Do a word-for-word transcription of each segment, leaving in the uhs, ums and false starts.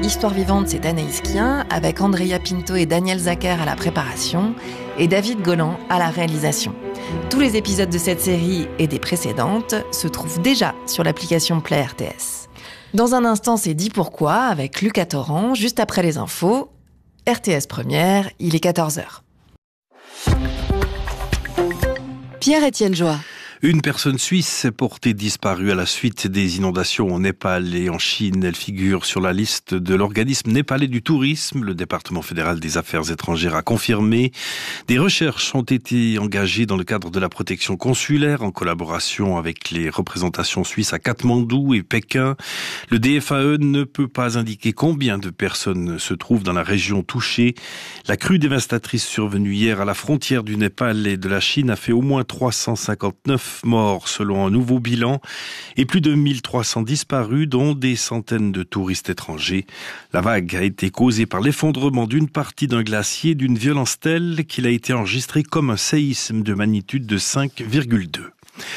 Histoire vivante, c'est Anaïs Kien, avec Andrea Pinto et Daniel Zacher à la préparation, et David Golan à la réalisation. Tous les épisodes de cette série et des précédentes se trouvent déjà sur l'application Play R T S. Dans un instant, c'est Dis pourquoi, avec Lucas Torrent, juste après les infos. R T S Première, il est quatorze heures. Pierre-Étienne Joie. Une personne suisse est portée disparue à la suite des inondations au Népal et en Chine. Elle figure sur la liste de l'organisme népalais du tourisme. Le département fédéral des affaires étrangères a confirmé. Des recherches ont été engagées dans le cadre de la protection consulaire en collaboration avec les représentations suisses à Katmandou et Pékin. Le D F A E ne peut pas indiquer combien de personnes se trouvent dans la région touchée. La crue dévastatrice survenue hier à la frontière du Népal et de la Chine a fait au moins trois cent cinquante-neuf morts selon un nouveau bilan et plus de mille trois cents disparus, dont des centaines de touristes étrangers. La vague a été causée par l'effondrement d'une partie d'un glacier d'une violence telle qu'il a été enregistré comme un séisme de magnitude de cinq virgule deux.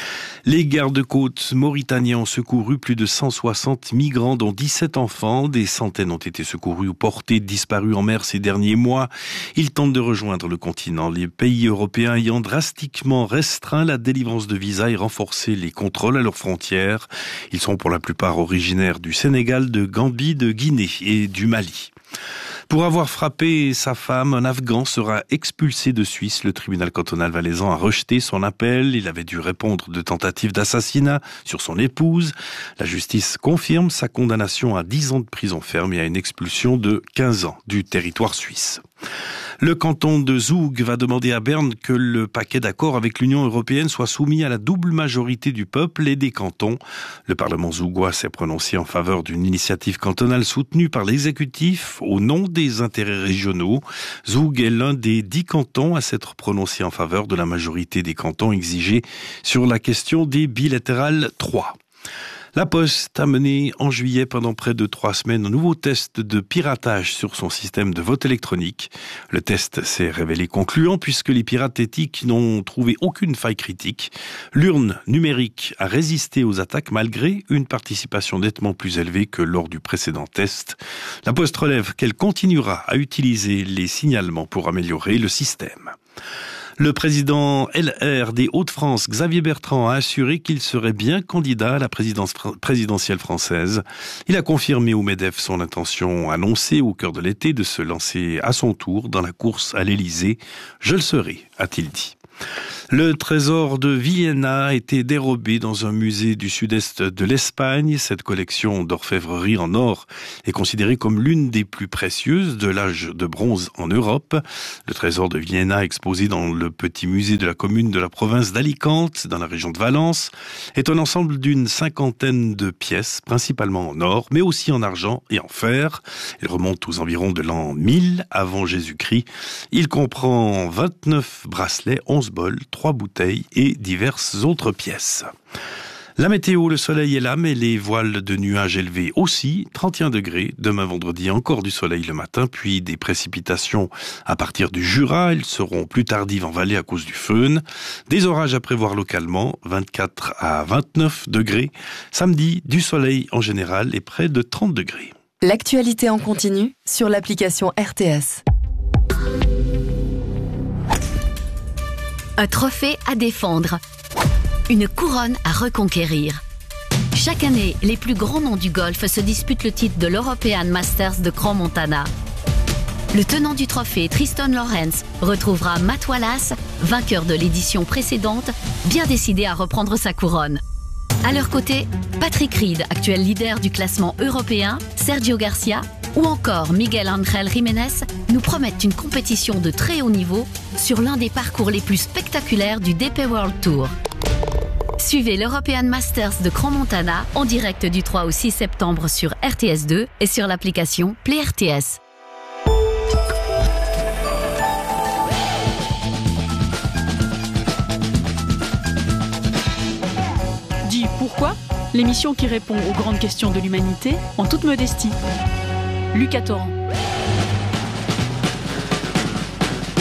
Les gardes-côtes mauritaniens ont secouru plus de cent soixante migrants, dont dix-sept enfants. Des centaines ont été secourus ou portés disparus en mer ces derniers mois. Ils tentent de rejoindre le continent, les pays européens ayant drastiquement restreint la délivrance de visas et renforcé les contrôles à leurs frontières. Ils sont pour la plupart originaires du Sénégal, de Gambie, de Guinée et du Mali. Pour avoir frappé sa femme, un Afghan sera expulsé de Suisse. Le tribunal cantonal valaisan a rejeté son appel. Il avait dû répondre de tentative d'assassinat sur son épouse. La justice confirme sa condamnation à dix ans de prison ferme et à une expulsion de quinze ans du territoire suisse. Le canton de Zoug va demander à Berne que le paquet d'accord avec l'Union européenne soit soumis à la double majorité du peuple et des cantons. Le Parlement zougois s'est prononcé en faveur d'une initiative cantonale soutenue par l'exécutif au nom des intérêts régionaux. Zoug est l'un des dix cantons à s'être prononcé en faveur de la majorité des cantons exigés sur la question des bilatérales trois. La Poste a mené en juillet pendant près de trois semaines un nouveau test de piratage sur son système de vote électronique. Le test s'est révélé concluant puisque les pirates éthiques n'ont trouvé aucune faille critique. L'urne numérique a résisté aux attaques malgré une participation nettement plus élevée que lors du précédent test. La Poste relève qu'elle continuera à utiliser les signalements pour améliorer le système. Le président L R des Hauts-de-France, Xavier Bertrand, a assuré qu'il serait bien candidat à la présidence présidentielle française. Il a confirmé au MEDEF son intention annoncée au cœur de l'été de se lancer à son tour dans la course à l'Élysée. « Je le serai », a-t-il dit. Le trésor de Villena a été dérobé dans un musée du sud-est de l'Espagne. Cette collection d'orfèvrerie en or est considérée comme l'une des plus précieuses de l'âge de bronze en Europe. Le trésor de Villena, exposé dans le petit musée de la commune de la province d'Alicante, dans la région de Valence, est un ensemble d'une cinquantaine de pièces, principalement en or, mais aussi en argent et en fer. Il remonte aux environs de l'an mille avant Jésus-Christ. Il comprend vingt-neuf bracelets, onze bols, trois bouteilles et diverses autres pièces. La météo, le soleil est là, mais les voiles de nuages élevés aussi. trente et un degrés. Demain vendredi, encore du soleil le matin, puis des précipitations à partir du Jura. Elles seront plus tardives en vallée à cause du föhn. Des orages à prévoir localement, vingt-quatre à vingt-neuf degrés. Samedi, du soleil en général et près de trente degrés. L'actualité en continu sur l'application R T S. Un trophée à défendre, une couronne à reconquérir. Chaque année, les plus grands noms du golf se disputent le titre de l'European Masters de Crans-Montana. Le tenant du trophée, Tristan Lawrence, retrouvera Matt Wallace, vainqueur de l'édition précédente, bien décidé à reprendre sa couronne. À leur côté, Patrick Reed, actuel leader du classement européen, Sergio Garcia ou encore Miguel Ángel Jiménez nous promettent une compétition de très haut niveau sur l'un des parcours les plus spectaculaires du D P World Tour. Suivez l'European Masters de Crans-Montana en direct du trois au six septembre sur R T S deux et sur l'application Play R T S. Dis pourquoi ? L'émission qui répond aux grandes questions de l'humanité en toute modestie. Lucas Torrent.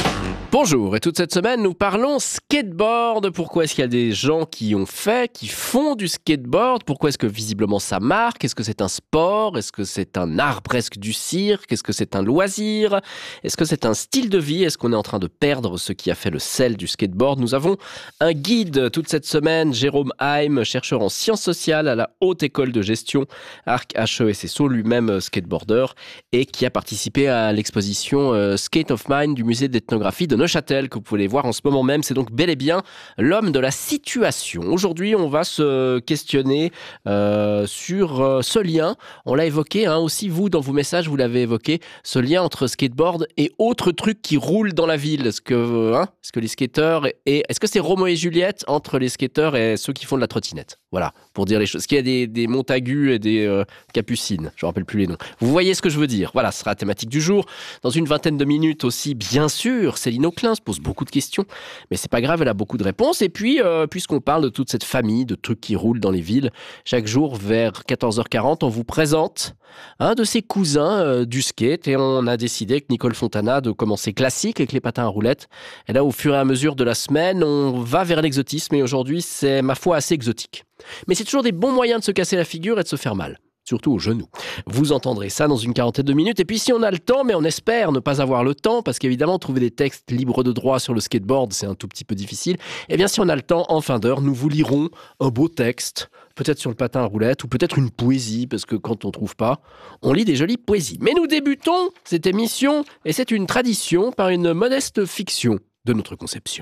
Bonjour, et toute cette semaine, nous parlons skateboard. Pourquoi est-ce qu'il y a des gens qui ont fait, qui font du skateboard? Pourquoi est-ce que visiblement ça marque? Est-ce que c'est un sport? Est-ce que c'est un art presque du cirque? Est-ce que c'est un loisir? Est-ce que c'est un style de vie? Est-ce qu'on est en train de perdre ce qui a fait le sel du skateboard? Nous avons un guide toute cette semaine, Jérôme Heim, chercheur en sciences sociales à la Haute École de Gestion, Arc H E S S O, lui-même skateboarder, et qui a participé à l'exposition euh, Skate of Mind du musée d'ethnographie de Neuchâtel, que vous pouvez voir en ce moment même. C'est donc bel et bien l'homme de la situation. Aujourd'hui, on va se questionner euh, sur euh, ce lien. On l'a évoqué, hein, aussi vous, dans vos messages, vous l'avez évoqué, ce lien entre skateboard et autres trucs qui roulent dans la ville. Est-ce que, hein, est-ce que les skateurs... Et, est-ce que c'est Roméo et Juliette entre les skateurs et ceux qui font de la trottinette? Voilà, pour dire les choses. Est-ce qu'il y a des, des Montagu et des euh, Capucines? Je ne me rappelle plus les noms. Vous voyez ce que je veux dire. Voilà, ce sera la thématique du jour. Dans une vingtaine de minutes aussi, bien sûr, Céline Auclin se pose beaucoup de questions, mais c'est pas grave, elle a beaucoup de réponses. Et puis, euh, puisqu'on parle de toute cette famille de trucs qui roulent dans les villes, chaque jour, vers quatorze heures quarante, on vous présente un de ses cousins euh, du skate, et on a décidé avec Nicole Fontana de commencer classique avec les patins à roulettes. Et là, au fur et à mesure de la semaine, on va vers l'exotisme, et aujourd'hui, c'est, ma foi, assez exotique. Mais c'est toujours des bons moyens de se casser la figure et de se faire mal. Surtout aux genoux. Vous entendrez ça dans une quarantaine de minutes. Et puis si on a le temps, mais on espère ne pas avoir le temps, parce qu'évidemment, trouver des textes libres de droit sur le skateboard, c'est un tout petit peu difficile. Eh bien, si on a le temps, en fin d'heure, nous vous lirons un beau texte, peut-être sur le patin à roulettes, ou peut-être une poésie, parce que quand on ne trouve pas, on lit des jolies poésies. Mais nous débutons cette émission, et c'est une tradition, par une modeste fiction de notre conception.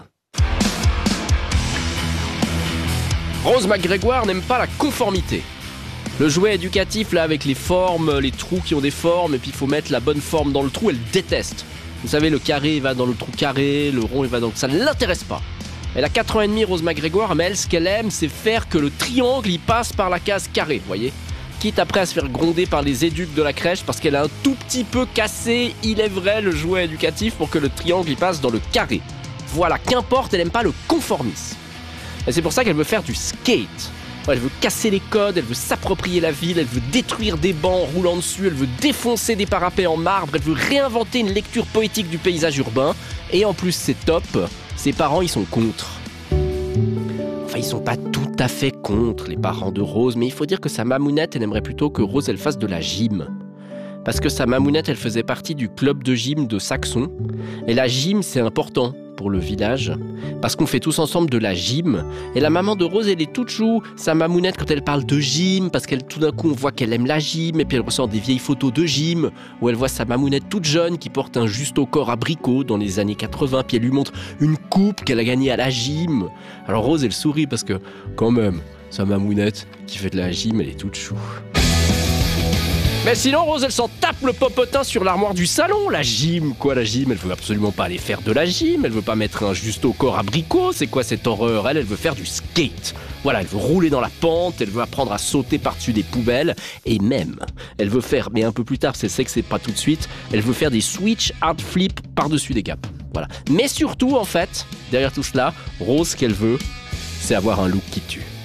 Rose McGrégoire n'aime pas la conformité. Le jouet éducatif, là, avec les formes, les trous qui ont des formes, et puis il faut mettre la bonne forme dans le trou, elle déteste. Vous savez, le carré, il va dans le trou carré, le rond, il va dans... Ça ne l'intéresse pas. Elle a quatre ans et demi, Rose McGrégoire, mais elle, ce qu'elle aime, c'est faire que le triangle, il passe par la case carré, vous voyez ? Quitte après à se faire gronder par les éduques de la crèche, parce qu'elle a un tout petit peu cassé, il est vrai, le jouet éducatif, pour que le triangle, il passe dans le carré. Voilà, qu'importe, elle n'aime pas le conformisme. Et c'est pour ça qu'elle veut faire du skate. Elle veut casser les codes, elle veut s'approprier la ville, elle veut détruire des bancs en roulant dessus, elle veut défoncer des parapets en marbre, elle veut réinventer une lecture poétique du paysage urbain. Et en plus, c'est top, ses parents, ils sont contre. Enfin, ils sont pas tout à fait contre, les parents de Rose, mais il faut dire que sa mamounette, elle aimerait plutôt que Rose, elle fasse de la gym. Parce que sa mamounette, elle faisait partie du club de gym de Saxon. Et la gym, c'est important pour le village, parce qu'on fait tous ensemble de la gym. Et la maman de Rose, elle est toute chou, sa mamounette, quand elle parle de gym, parce qu'elle tout d'un coup, on voit qu'elle aime la gym, et puis elle ressort des vieilles photos de gym, où elle voit sa mamounette toute jeune, qui porte un juste au corps abricot dans les années quatre-vingts, puis elle lui montre une coupe qu'elle a gagnée à la gym. Alors Rose, elle sourit, parce que, quand même, sa mamounette, qui fait de la gym, elle est toute chou. Mais sinon, Rose, elle s'en tape le popotin sur l'armoire du salon. La gym, quoi, la gym? Elle veut absolument pas aller faire de la gym. Elle veut pas mettre un juste au corps abricot. C'est quoi cette horreur? Elle, elle veut faire du skate. Voilà, elle veut rouler dans la pente. Elle veut apprendre à sauter par-dessus des poubelles. Et même, elle veut faire, mais un peu plus tard, c'est que c'est pas tout de suite, elle veut faire des switch hard flip par-dessus des gaps. Voilà. Mais surtout, en fait, derrière tout cela, Rose, ce qu'elle veut, c'est avoir un look qui tue.